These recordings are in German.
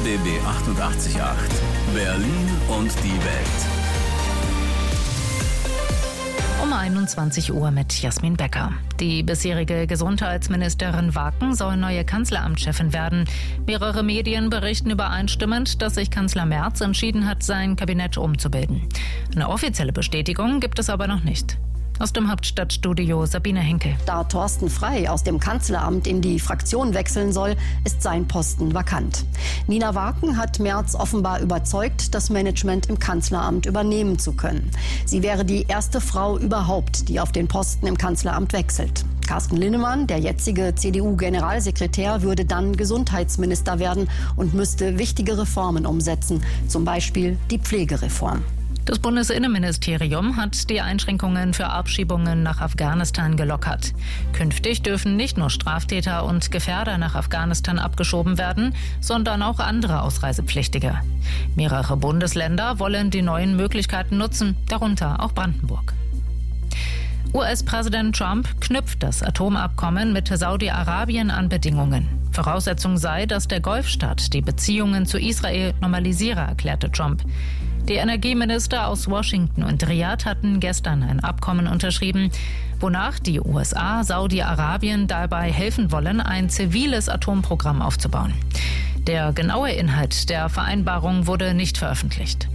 RBB 88.8 Berlin und die Welt. Um 21 Uhr mit Jasmin Becker. Die bisherige Gesundheitsministerin Waken soll neue Kanzleramtschefin werden. Mehrere Medien berichten übereinstimmend, dass sich Kanzler Merz entschieden hat, sein Kabinett umzubilden. Eine offizielle Bestätigung gibt es aber noch nicht. Aus dem Hauptstadtstudio Sabine Henkel. Da Thorsten Frey aus dem Kanzleramt in die Fraktion wechseln soll, ist sein Posten vakant. Nina Waken hat Merz offenbar überzeugt, das Management im Kanzleramt übernehmen zu können. Sie wäre die erste Frau überhaupt, die auf den Posten im Kanzleramt wechselt. Carsten Linnemann, der jetzige CDU-Generalsekretär, würde dann Gesundheitsminister werden und müsste wichtige Reformen umsetzen, zum Beispiel die Pflegereform. Das Bundesinnenministerium hat die Einschränkungen für Abschiebungen nach Afghanistan gelockert. Künftig dürfen nicht nur Straftäter und Gefährder nach Afghanistan abgeschoben werden, sondern auch andere Ausreisepflichtige. Mehrere Bundesländer wollen die neuen Möglichkeiten nutzen, darunter auch Brandenburg. US-Präsident Trump knüpft das Atomabkommen mit Saudi-Arabien an Bedingungen. Voraussetzung sei, dass der Golfstaat die Beziehungen zu Israel normalisiere, erklärte Trump. Die Energieminister aus Washington und Riyadh hatten gestern ein Abkommen unterschrieben, wonach die USA Saudi-Arabien dabei helfen wollen, ein ziviles Atomprogramm aufzubauen. Der genaue Inhalt der Vereinbarung wurde nicht veröffentlicht.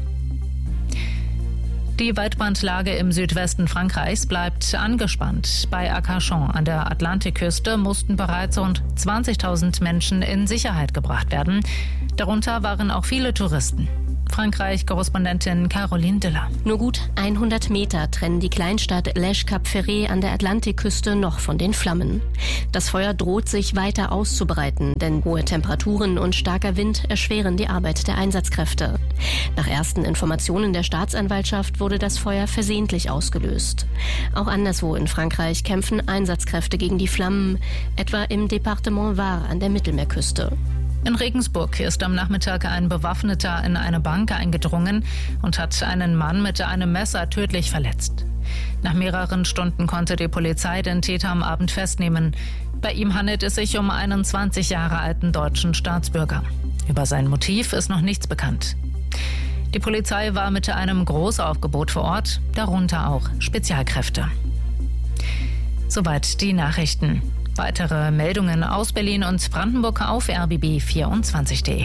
Die Waldbrandlage im Südwesten Frankreichs bleibt angespannt. Bei Arcachon an der Atlantikküste mussten bereits rund 20.000 Menschen in Sicherheit gebracht werden. Darunter waren auch viele Touristen. Frankreich-Korrespondentin Caroline Diller. Nur gut 100 Meter trennen die Kleinstadt Lèche-Cap-Ferré an der Atlantikküste noch von den Flammen. Das Feuer droht sich weiter auszubreiten, denn hohe Temperaturen und starker Wind erschweren die Arbeit der Einsatzkräfte. Nach ersten Informationen der Staatsanwaltschaft wurde das Feuer versehentlich ausgelöst. Auch anderswo in Frankreich kämpfen Einsatzkräfte gegen die Flammen, etwa im Departement Var an der Mittelmeerküste. In Regensburg ist am Nachmittag ein Bewaffneter in eine Bank eingedrungen und hat einen Mann mit einem Messer tödlich verletzt. Nach mehreren Stunden konnte die Polizei den Täter am Abend festnehmen. Bei ihm handelt es sich um einen 20 Jahre alten deutschen Staatsbürger. Über sein Motiv ist noch nichts bekannt. Die Polizei war mit einem Großaufgebot vor Ort, darunter auch Spezialkräfte. Soweit die Nachrichten. Weitere Meldungen aus Berlin und Brandenburg auf rbb24.de.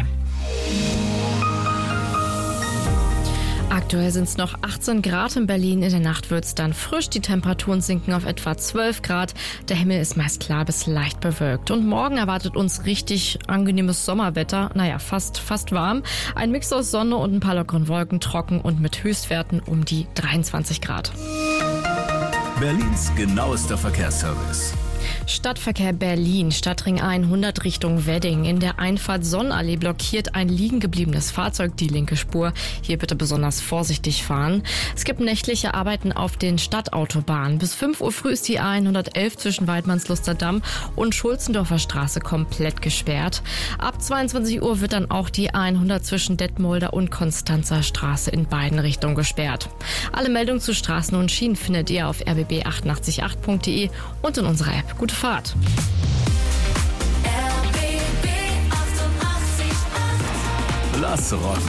Aktuell sind es noch 18 Grad in Berlin. In der Nacht wird es dann frisch. Die Temperaturen sinken auf etwa 12 Grad. Der Himmel ist meist klar bis leicht bewölkt. Und morgen erwartet uns richtig angenehmes Sommerwetter. Naja, fast warm. Ein Mix aus Sonne und ein paar lockeren Wolken, trocken und mit Höchstwerten um die 23 Grad. Berlins genauester Verkehrsservice. Stadtverkehr Berlin, Stadtring 100 Richtung Wedding. In der Einfahrt Sonnenallee blockiert ein liegen gebliebenes Fahrzeug die linke Spur. Hier bitte besonders vorsichtig fahren. Es gibt nächtliche Arbeiten auf den Stadtautobahnen. Bis 5 Uhr früh ist die A111 zwischen Waldmannsluster Damm und Schulzendorfer Straße komplett gesperrt. Ab 22 Uhr wird dann auch die A100 zwischen Detmolder und Konstanzer Straße in beiden Richtungen gesperrt. Alle Meldungen zu Straßen und Schienen findet ihr auf rbb888.de und in unserer App. Gute Fahrt. RBB 88.8 Lass rocken.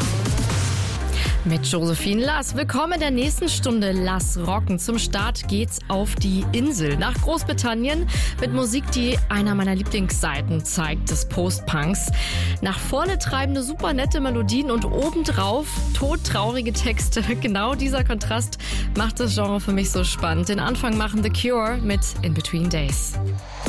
Mit Josephine Lass. Willkommen in der nächsten Stunde Lass rocken. Zum Start geht's auf die Insel nach Großbritannien mit Musik, die einer meiner Lieblingsseiten zeigt, des Post-Punks. Nach vorne treibende, super nette Melodien und obendrauf todtraurige Texte. Genau dieser Kontrast macht das Genre für mich so spannend. Den Anfang machen The Cure mit In Between Days.